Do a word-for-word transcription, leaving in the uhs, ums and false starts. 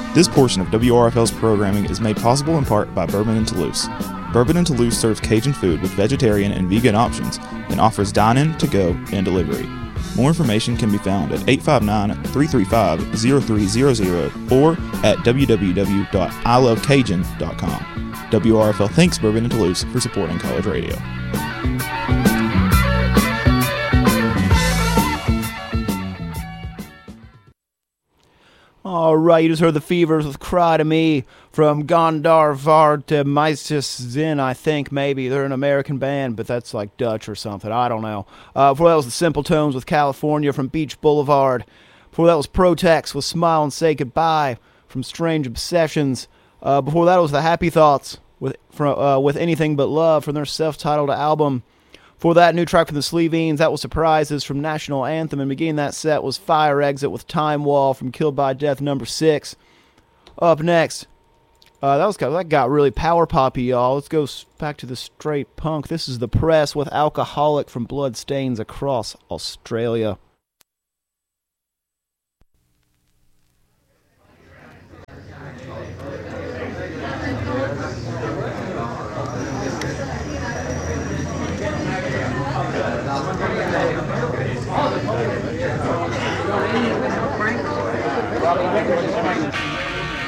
This portion of W R F L's programming is made possible in part by Bourbon and Toulouse. Bourbon and Toulouse serves Cajun food with vegetarian and vegan options and offers dine-in, to-go, and delivery. More information can be found at eight five nine, three three five, zero three zero zero or at w w w dot i love cajun dot com. W R F L thanks Bourbon and Toulouse for supporting college radio. All right, you just heard the Fevers with Cry to Me from Gondar Vard to Meisjes Zin, I think, maybe. They're an American band, but that's like Dutch or something. I don't know. Uh, before that was the Simple Tones with California from Beach Boulevard. Before that was Protex with Smile and Say Goodbye from Strange Obsessions. Uh, before that was the Happy Thoughts with from, uh, with Anything But Love from their self-titled album. For that, new track from the Sleevines, that was Surprises from National Anthem, and beginning that set was Fire Exit with Time Wall from Killed by Death number six. Up next, uh, that was that got really power poppy, y'all. Let's go back to the straight punk. This is The Press with Alcoholic from Bloodstains Across Australia.